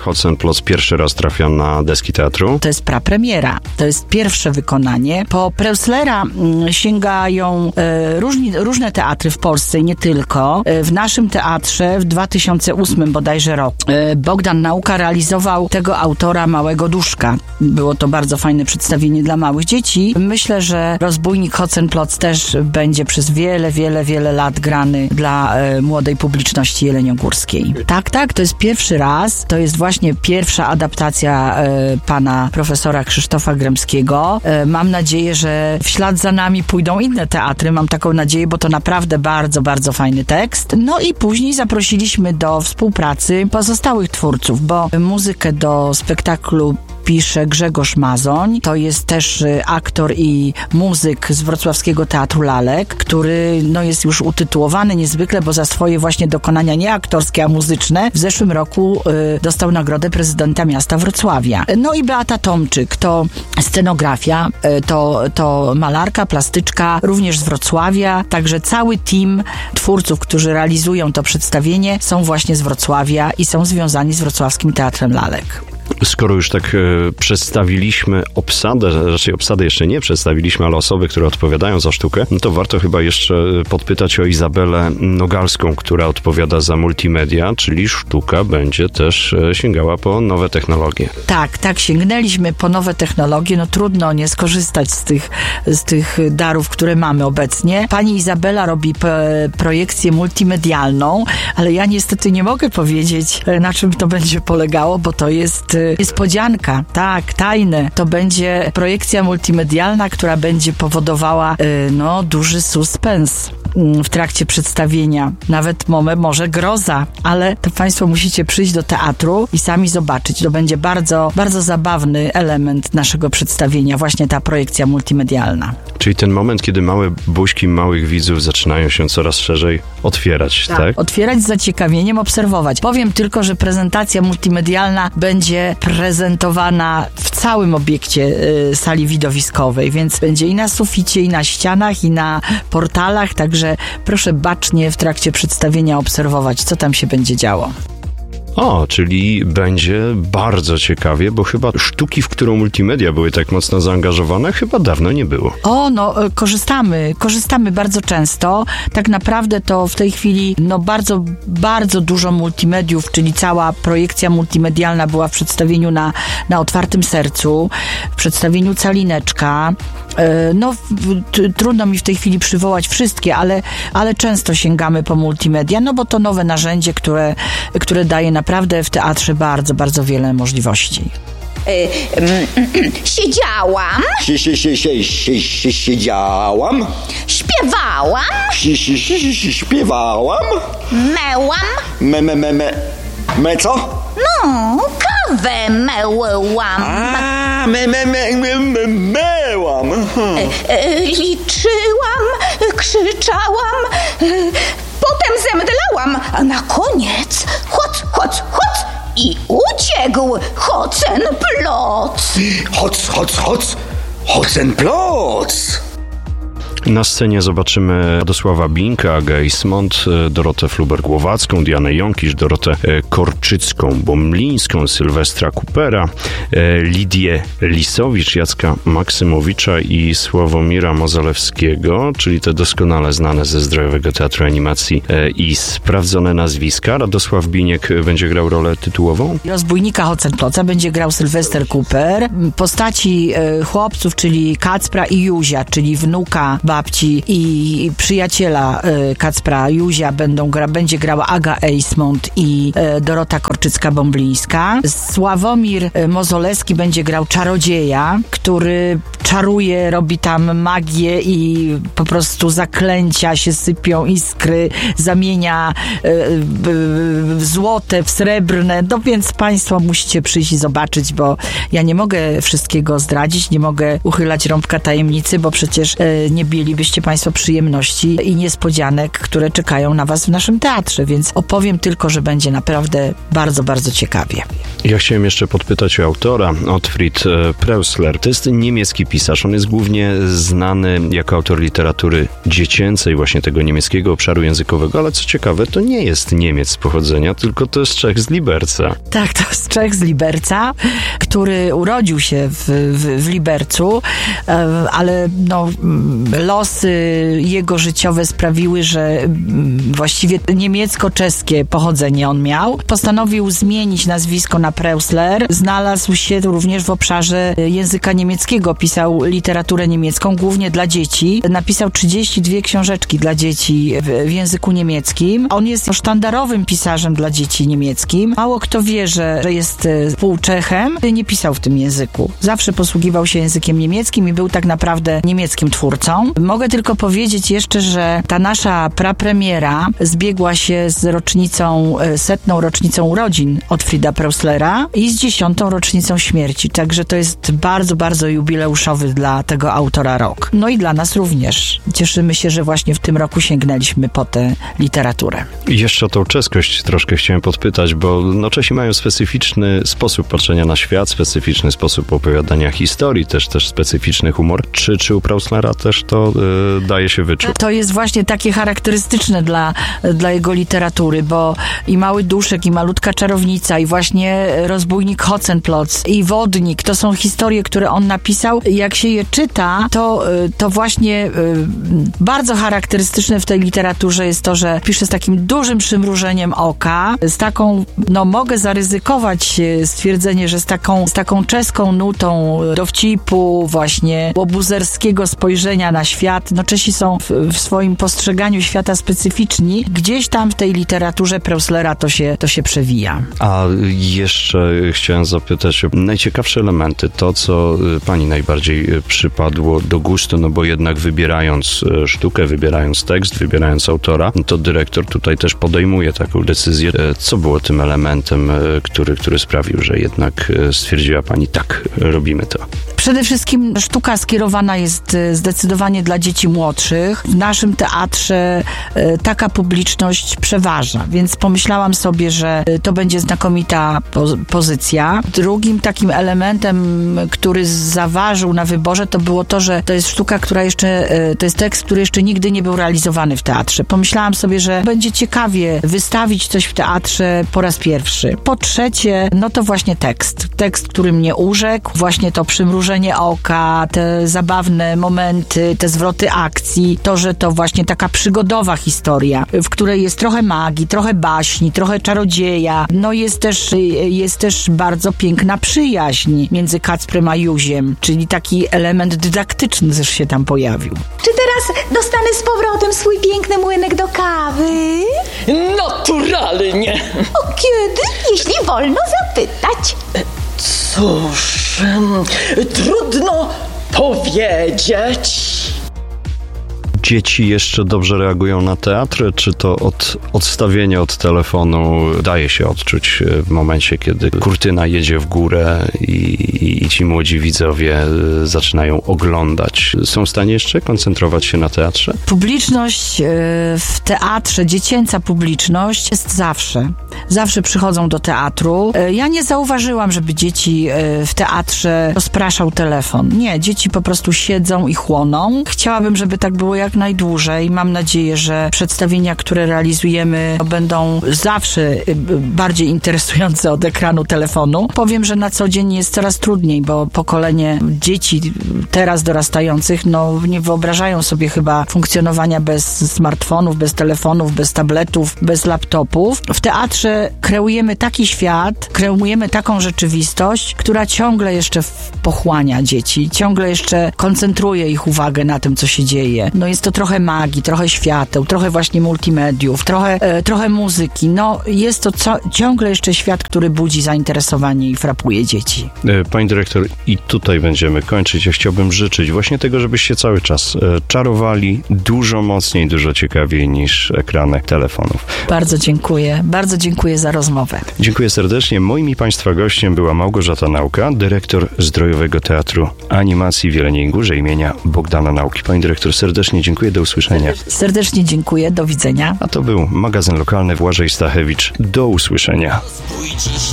Hotzenplotz pierwszy raz trafia na deski teatru? To jest prapremiera. To jest pierwsze wykonanie. Po Preusslera sięgają różne teatry w Polsce i nie tylko. W naszym teatrze w 2008 bodajże roku Bogdan Nauka realizował tego autora Małego Duszka. Było to bardzo fajne przedstawienie dla małych dzieci. Myślę, że Rozbójnik Hotzenplotz też będzie przez wiele lat grany dla młodej publiczności jeleniogórskiej. Tak, to jest pierwszy raz. To jest właśnie pierwsza adaptacja pana profesora Krzysztofa Gremskiego. Mam nadzieję, że w ślad za nami pójdą inne teatry. Mam taką nadzieję, bo to naprawdę bardzo fajny tekst. No i później zaprosiliśmy do współpracy pozostałych twórców, bo muzykę do spektaklu pisze Grzegorz Mazoń. To jest też aktor i muzyk z Wrocławskiego Teatru Lalek, który jest już utytułowany niezwykle, bo za swoje właśnie dokonania nie aktorskie, a muzyczne w zeszłym roku dostał nagrodę prezydenta miasta Wrocławia. No i Beata Tomczyk, to scenografia, to malarka, plastyczka, również z Wrocławia, także cały team twórców, którzy realizują to przedstawienie, są właśnie z Wrocławia i są związani z Wrocławskim Teatrem Lalek. Skoro już tak przedstawiliśmy obsadę, raczej obsadę jeszcze nie przedstawiliśmy, ale osoby, które odpowiadają za sztukę, to warto chyba jeszcze podpytać o Izabelę Nogalską, która odpowiada za multimedia, czyli sztuka będzie też sięgała po nowe technologie. Tak, sięgnęliśmy po nowe technologie, trudno nie skorzystać z tych darów, które mamy obecnie. Pani Izabela robi projekcję multimedialną, ale ja niestety nie mogę powiedzieć, na czym to będzie polegało, bo to jest niespodzianka, tajne. To będzie projekcja multimedialna, która będzie powodowała duży suspens w trakcie przedstawienia. Nawet może groza, ale to Państwo musicie przyjść do teatru i sami zobaczyć. To będzie bardzo zabawny element naszego przedstawienia, właśnie ta projekcja multimedialna. Czyli ten moment, kiedy małe buźki małych widzów zaczynają się coraz szerzej otwierać, tak? Otwierać z zaciekawieniem, obserwować. Powiem tylko, że prezentacja multimedialna będzie prezentowana w całym obiekcie sali widowiskowej, więc będzie i na suficie, i na ścianach, i na portalach, także proszę bacznie w trakcie przedstawienia obserwować, co tam się będzie działo. Czyli będzie bardzo ciekawie, bo chyba sztuki, w którą multimedia były tak mocno zaangażowane, chyba dawno nie było. Korzystamy bardzo często. Tak naprawdę to w tej chwili bardzo dużo multimediów, czyli cała projekcja multimedialna była w przedstawieniu na Otwartym Sercu, w przedstawieniu Calineczka. Trudno mi w tej chwili przywołać wszystkie, ale często sięgamy po multimedia, bo to nowe narzędzie, które daje naprawdę w teatrze bardzo wiele możliwości. Siedziałam. Siedziałam. Śpiewałam. Śpiewałam. Mełam. Me co? Kawę mełłam. Mełam. Liczyłam, krzyczałam, potem zemdlałam, a na koniec hoc i uciekł Hotzenplotz. Hotzenplotz. Na scenie zobaczymy Radosława Binka, Agę Eismont, Dorotę Fluber-Głowacką, Dianę Jąkisz, Dorotę Korczycką-Bomlińską, Sylwestra Coopera, Lidię Lisowicz, Jacka Maksymowicza i Sławomira Mozalewskiego, czyli te doskonale znane ze Zdrojowego Teatru Animacji i sprawdzone nazwiska. Radosław Biniek będzie grał rolę tytułową. Rozbójnika Hotzenplotza będzie grał Sylwester Cooper. Postaci chłopców, czyli Kacpra i Józia, czyli wnuka babci i przyjaciela Kacpra Józia będzie grała Aga Eismont i Dorota Korczycka-Bąblińska. Sławomir Mozolewski będzie grał czarodzieja, który czaruje, robi tam magię i po prostu zaklęcia się sypią, iskry, zamienia w złote, w srebrne. Więc Państwo musicie przyjść i zobaczyć, bo ja nie mogę wszystkiego zdradzić, nie mogę uchylać rąbka tajemnicy, bo przecież nie mielibyście Państwo przyjemności i niespodzianek, które czekają na Was w naszym teatrze, więc opowiem tylko, że będzie naprawdę bardzo, bardzo ciekawie. Ja chciałem jeszcze podpytać o autora, Otfried Preußler. To jest niemiecki pisarz. On jest głównie znany jako autor literatury dziecięcej, właśnie tego niemieckiego obszaru językowego, ale co ciekawe, to nie jest Niemiec z pochodzenia, tylko to jest Czech z Liberca. Tak, to jest Czech z Liberca, który urodził się w Libercu, ale losy jego życiowe sprawiły, że właściwie niemiecko-czeskie pochodzenie on miał. Postanowił zmienić nazwisko na Preußler. Znalazł się również w obszarze języka niemieckiego. Pisał literaturę niemiecką, głównie dla dzieci. Napisał 32 książeczki dla dzieci w języku niemieckim. On jest sztandarowym pisarzem dla dzieci niemieckim. Mało kto wie, że jest półczechem. Nie pisał w tym języku. Zawsze posługiwał się językiem niemieckim i był tak naprawdę niemieckim twórcą. Mogę tylko powiedzieć jeszcze, że ta nasza prapremiera zbiegła się z rocznicą, 100. rocznicą urodzin Otfrieda Preußlera i z 10. rocznicą śmierci. Także to jest bardzo, bardzo jubileuszowy dla tego autora rok. No i dla nas również. Cieszymy się, że właśnie w tym roku sięgnęliśmy po tę literaturę. I jeszcze o tą czeskość troszkę chciałem podpytać, bo Czesi mają specyficzny sposób patrzenia na świat, specyficzny sposób opowiadania historii, też specyficzny humor. Czy u Preußlera też to daje się wyczuć? To jest właśnie takie charakterystyczne dla jego literatury, bo i Mały Duszek, i Malutka Czarownica, i właśnie Rozbójnik Hotzenplotz, i Wodnik, to są historie, które on napisał. Jak się je czyta, to właśnie bardzo charakterystyczne w tej literaturze jest to, że pisze z takim dużym przymrużeniem oka, z taką, mogę zaryzykować stwierdzenie, że z taką czeską nutą dowcipu, właśnie łobuzerskiego spojrzenia na świat. Czesi są w swoim postrzeganiu świata specyficzni. Gdzieś tam w tej literaturze Preußlera to się przewija. A jeszcze chciałem zapytać o najciekawsze elementy, to co pani najbardziej przypadło do gustu, bo jednak wybierając sztukę, wybierając tekst, wybierając autora, to dyrektor tutaj też podejmuje taką decyzję. Co było tym elementem, który sprawił, że jednak stwierdziła pani, tak, robimy to? Przede wszystkim sztuka skierowana jest zdecydowanie dla dzieci młodszych. W naszym teatrze taka publiczność przeważa, więc pomyślałam sobie, że to będzie znakomita pozycja. Drugim takim elementem, który zaważył na wyborze, to było to, że to jest sztuka, to jest tekst, który jeszcze nigdy nie był realizowany w teatrze. Pomyślałam sobie, że będzie ciekawie wystawić coś w teatrze po raz pierwszy. Po trzecie, to właśnie tekst. Tekst, który mnie urzekł, właśnie to przymrużenie oka, te zabawne momenty, te zwroty akcji, to, że to właśnie taka przygodowa historia, w której jest trochę magii, trochę baśni, trochę czarodzieja. Jest też bardzo piękna przyjaźń między Kacprem a Józiem, czyli taki element dydaktyczny też się tam pojawił. Czy teraz dostanę z powrotem swój piękny młynek do kawy? Naturalnie. O kiedy? Jeśli wolno zapytać. Cóż, trudno powiedzieć. Dzieci jeszcze dobrze reagują na teatr, czy to odstawienie od telefonu daje się odczuć w momencie, kiedy kurtyna jedzie w górę i ci młodzi widzowie zaczynają oglądać? Są w stanie jeszcze koncentrować się na teatrze? Publiczność w teatrze, dziecięca publiczność jest zawsze. Zawsze przychodzą do teatru. Ja nie zauważyłam, żeby dzieci w teatrze rozpraszał telefon. Nie, dzieci po prostu siedzą i chłoną. Chciałabym, żeby tak było jak najdłużej. Mam nadzieję, że przedstawienia, które realizujemy, będą zawsze bardziej interesujące od ekranu telefonu. Powiem, że na co dzień jest coraz trudniej, bo pokolenie dzieci teraz dorastających, nie wyobrażają sobie chyba funkcjonowania bez smartfonów, bez telefonów, bez tabletów, bez laptopów. W teatrze kreujemy taki świat, kreujemy taką rzeczywistość, która ciągle jeszcze pochłania dzieci, ciągle jeszcze koncentruje ich uwagę na tym, co się dzieje. Jest to trochę magii, trochę świateł, trochę właśnie multimediów, trochę muzyki. No, jest to ciągle jeszcze świat, który budzi zainteresowanie i frapuje dzieci. Pani dyrektor, i tutaj będziemy kończyć. Ja chciałbym życzyć właśnie tego, żebyście cały czas czarowali dużo mocniej, dużo ciekawiej niż ekrany telefonów. Bardzo dziękuję za rozmowę. Dziękuję serdecznie. Moim i Państwa gościem była Małgorzata Nauka, dyrektor Zdrojowego Teatru Animacji w Jeleniej Górze imienia Bogdana Nauki. Pani dyrektor, serdecznie dziękuję, do usłyszenia. Serdecznie dziękuję, do widzenia. A to był magazyn lokalny Błażej Stachewicz. Do usłyszenia.